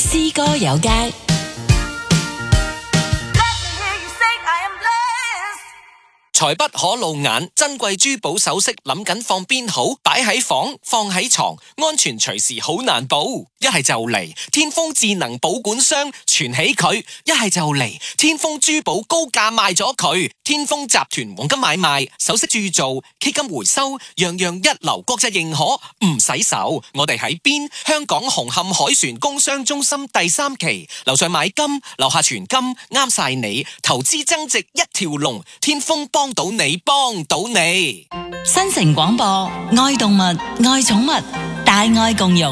詩歌有街。 財不可露眼，珍貴珠寶首飾諗緊放邊好？擺喺房，放喺床，安全隨時好難保。一係就嚟天豐智能保管箱存起佢，一係就嚟天豐珠寶高價賣咗佢。天豐集團黃金買賣、首飾鑄造、基金回收，樣樣一流，國際認可，唔使愁。我哋喺邊？香港紅磡海船工商中心第3期，樓上買金，樓下存金，啱晒你。投資增值一條龍，天豐幫到你，幫到你。 新城廣播，愛動物，愛寵物，大愛共融。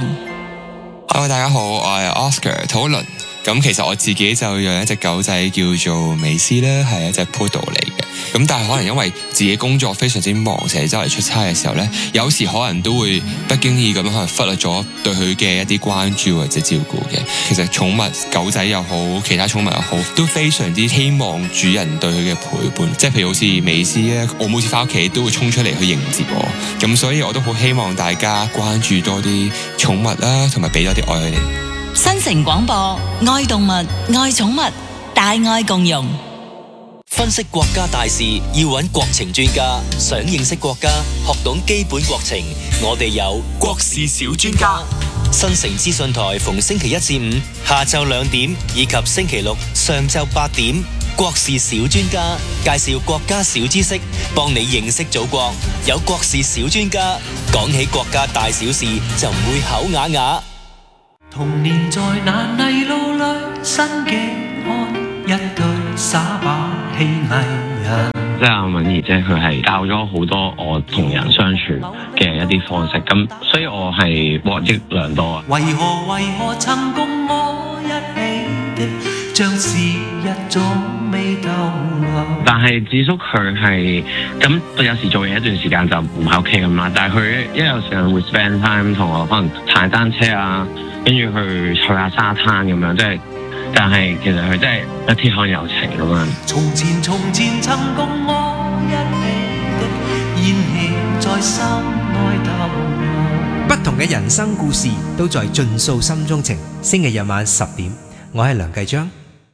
Hello， 大家好，我係 Oscar 討論。咁其實我自己就養一隻狗仔叫做美斯啦，係一隻 Poodle 嚟嘅。咁但係可能因為自己工作非常之忙，成日周圍出差嘅時候呢，有時可能都會不經意咁樣可能忽略咗對佢嘅一啲關注或者照顧嘅。其實寵物狗仔又好，其他寵物又好，都非常之希望主人對佢嘅陪伴。即係譬如好似美斯咧，我每次翻屋企都會衝出嚟去迎接我。咁所以我都好希望大家關注多啲寵物啦，同埋俾多啲愛佢哋。 新城廣播，愛動物，愛寵物，大愛共融。 分析國家大事要揾國情專家，想認識國家，學懂基本國情，我哋有國事小專家。新城資訊台逢星期1至5下晝2點，以及星期6上晝8點，國事小專家介紹國家小知識，幫你認識祖國。有國事小專家，講起國家大小事就唔會口啞啞。 童年在那泥路裏，新嘅看一對耍把戲藝人。 即係阿敏儀姐，佢係教咗好多我同人相處嘅一啲方式，咁所以我係獲益良多啊！ 為何曾共我一起的，像是一種未逗留。 但係智叔佢係咁，有時做嘢一段時間就唔喺屋企咁啦，但係佢一有時間會 spend time 同我可能踩單車啊，跟住去下沙灘咁樣，即係。但係其實佢真係一鐵漢柔情咁樣。 從前曾共我一起的，燃氣在心內逗留。 不同嘅人生故事都在盡訴心中情。星期日晚10點，我係梁繼章。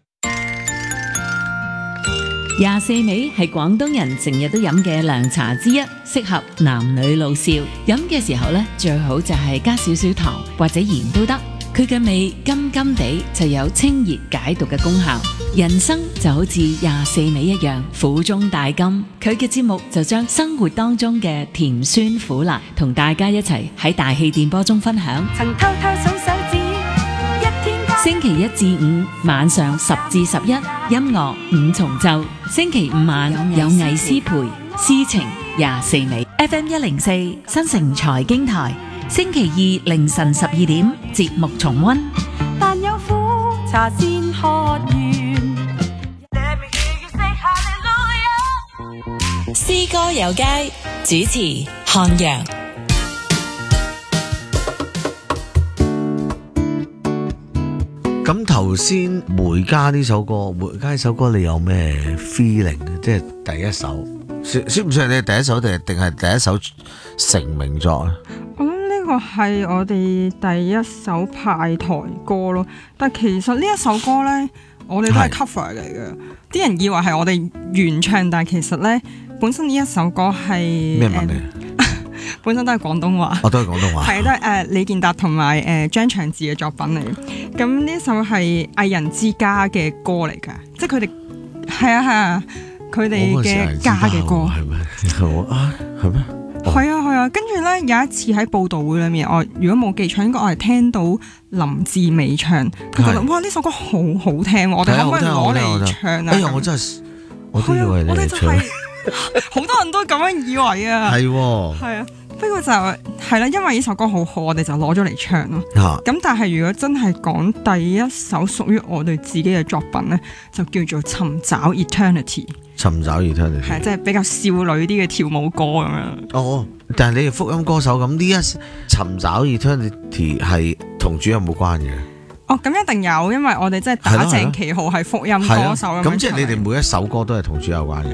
24味係廣東人成日都飲嘅涼茶之一，適合男女老少。飲嘅時候呢，最好就係加少少糖或者鹽都得。佢嘅味甘甘地，就有清熱解毒嘅功效。人生就好似24味一樣，苦中帶甘。佢嘅節目就將生活當中嘅甜酸苦辣同大家一齊喺大氣電波中分享。 曾偷偷數手指，一天星期1至5晚上10至11，音樂5重奏。星期5晚有藝師陪，詩情24味。FM 104新城財經台。星期2凌晨12點節目重溫。 但有苦茶先喝完。 詩歌有街，主持漢陽。 咁頭先梅家呢首歌你有咩 feeling？ 即係第一首，算唔算係你第一首定係第一首成名作啊？ 呢個係我哋第一首派台歌咯，但其實呢一首歌呢，我哋都係 cover 嚟嘅。啲人以為係我哋原唱，但係其實呢，本身呢一首歌係咩文嚟？ 本身都係廣東話， 都係廣東話， 係都係李健達同埋張長志嘅作品嚟。咁呢一首係藝人之家嘅歌嚟㗎，即係佢哋係啊，佢哋嘅家嘅歌係咩？係咩？ 係啊，跟住咧有一次喺報道會裏面，我如果冇記錯，應該我係聽到林志美唱，佢覺得哇呢首歌好好聽，我哋可唔可以攞嚟唱啊？ 哎呀，我都以為你嚟唱， 好多人都咁樣以為啊，係啊，不過就係啦，因為呢首歌好好，我哋就攞咗嚟唱咯。咁但係如果真係講第一首屬於我哋自己嘅作品咧，就叫做尋找 Eternity。 尋找 Eternity 係即係比較少女啲嘅跳舞歌咁樣。 哦，但係你哋福音歌手咁，呢一尋找 Eternity 係同主有冇關嘅？ 哦，咁一定有，因為我哋真係打正旗號係福音歌手咁。 咁即係你哋每一首歌都係同主有關嘅。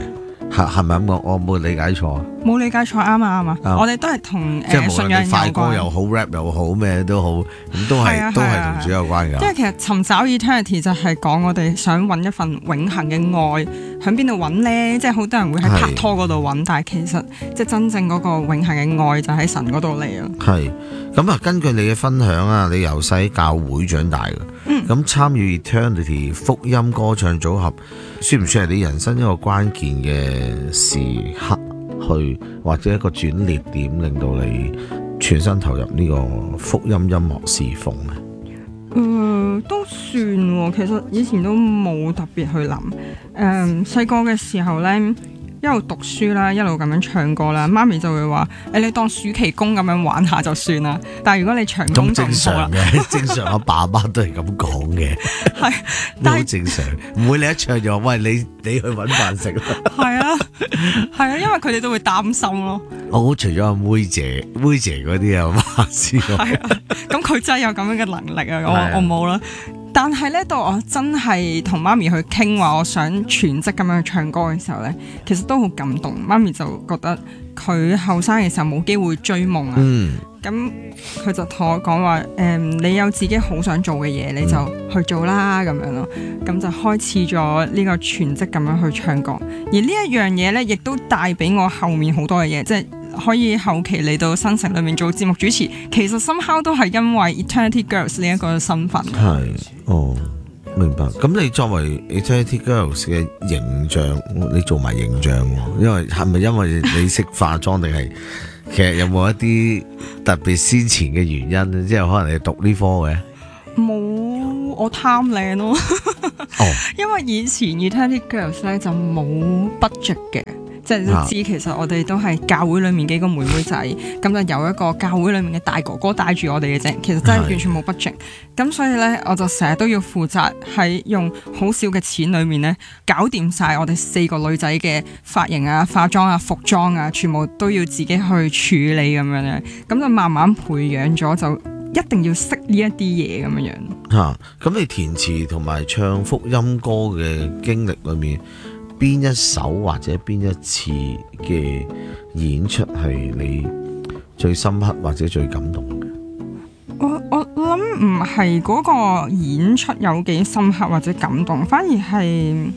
係咪咁講？我冇理解錯。 冇理解錯，啱啊！我哋都係同即係信仰有快歌關。 又好 rap 又好咩都好，咁都係同主有關㗎。 因為其實尋找 eternity 就係講我哋想揾一份永恆嘅愛，喺邊度揾呢？即係好多人會喺拍拖嗰度揾，但係其實即係真正嗰個永恆嘅愛就喺神嗰度嚟啊。 係咁啊！根據你嘅分享啊，你由細喺教會長大嘅，咁參與 eternity 福音歌唱組合，算唔算係你人生一個關鍵嘅時刻？去或者一個轉捩點，令到你全身投入呢個福音音樂侍奉咧？ 都算喎。其實以前都冇特別去諗。細個嘅時候呢，一路讀書啦，一路咁樣唱歌啦，媽咪就會話：你當暑期工咁樣玩下就算啦。但係如果你長工就唔好啦。 正常阿爸阿媽都係咁講嘅， 係， 都好正常。唔會你一唱就話：喂，你去揾飯食啦。係啊，因為佢哋都會擔心咯。 我除咗阿妹姐嗰啲啊，媽師傅。係啊， 咁佢真係有咁樣嘅能力啊！我冇啦。但係咧，到我真係同媽咪去傾話，我想全職咁樣去唱歌嘅時候咧，其實都好感動。媽咪就覺得佢後生嘅時候冇機會追夢啊。咁佢就同我講話：你有自己好想做嘅嘢，你就去做啦咁樣咯。咁就開始咗呢個全職咁樣去唱歌。而呢一樣嘢咧，亦都帶俾我後面好多嘅嘢，即係可以後期嚟到新城裏面做節目主持。其實 somehow 都係因為 Eternity Girls 呢一個身份。 明白。咁你作為 Eternity Girls 嘅形象，你做埋形象喎，因為係咪因為你識化妝定係？其實有冇一啲特別先前嘅原因？即係可能你讀呢科嘅？ 冇，我貪靚咯。因為以前 Eternity Girls 咧就冇 budget 嘅，即係都知其實我哋都係教會裡面幾個妹妹仔，咁就有一個教會裡面嘅大哥哥帶住我哋嘅啫。其實真係完全冇 budget。咁所以咧，我就成日都要負責喺用好少嘅錢裏面咧，搞掂晒我哋4個女仔嘅髮型啊、化妝啊、服裝啊，全部都要自己去處理咁樣咧。咁就慢慢培養咗，就一定要識呢一啲嘢咁樣樣。 咁你填詞同埋唱福音歌嘅經歷裏面，邊一首或者邊一次嘅演出係你最深刻或者最感動嘅？ 我諗唔係嗰個演出有幾深刻或者感動，反而係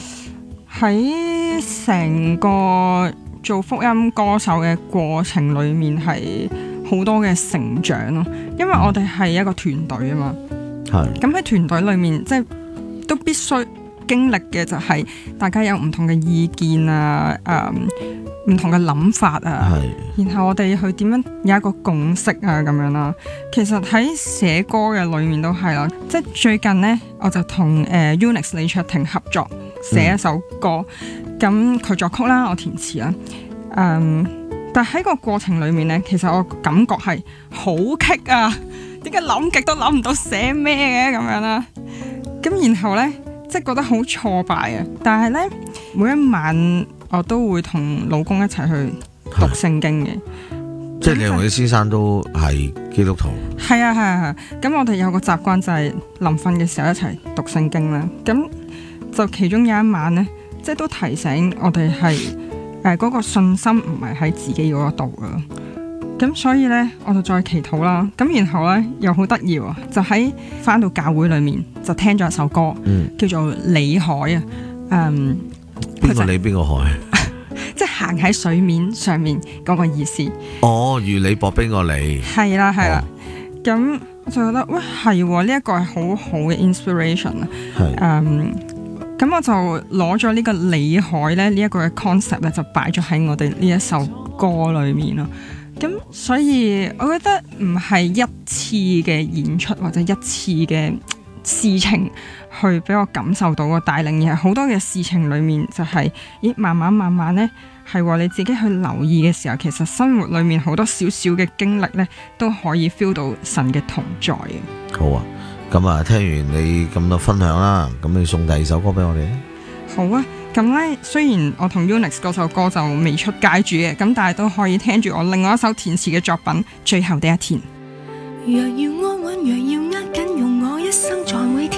喺成個做福音歌手嘅過程裏面係好多嘅成長咯。因為我哋係一個團隊啊嘛，咁喺團隊裏面即係都必須經歷嘅就係大家有唔同嘅意見啊，唔同嘅諗法啊，然後我哋去點樣有一個共識啊咁樣啦。其實喺寫歌嘅裏面都係啦，即係最近呢，我就同Unix 李卓廷合作寫一首歌，咁佢作曲啦，我填詞啦，但喺個過程裏面呢，其實我感覺係好棘啊，點解諗極都諗唔到寫咩嘅咁樣啦，咁然後呢，即係覺得好挫敗啊！但係咧，每一晚我都會同老公一齊去讀聖經嘅。 即係你同你先生都係基督徒。 係啊。咁我哋有個習慣就係臨瞓嘅時候一齊讀聖經啦。咁就其中有一晚咧，即係都提醒我哋係嗰個信心唔係喺自己嗰度噶。咁所以咧，我就再祈禱啦。咁然後咧又好得意喎，就喺返到教會裏面就聽咗一首歌，叫做《裏海》啊。 邊個你邊個海？ 即係行喺水面上面嗰個意思。 如你薄冰過你。係啦。 咁我就覺得喂係呢一個係好好嘅 inspiration 啊。咁我就攞咗呢個裏海咧呢一個嘅 concept 咧，就擺咗喺我哋呢一首歌裏面咯。咁所以我覺得唔係一次嘅演出或者一次嘅事情去俾我感受到個帶領，而係好多嘅事情裏面就係慢慢咧係話你自己去留意嘅時候，其實生活裏面好多少少嘅經歷咧都可以 feel 到神嘅同在嘅。 好啊，咁啊聽完你咁多分享啦，咁你送第二首歌俾我哋。 好啊，咁咧雖然我同 Unix 嗰首歌就未出街住嘅，咁但係都可以聽住我另外一首填詞嘅作品《最後的一天》。 若要安穩，若要握緊，用我一生在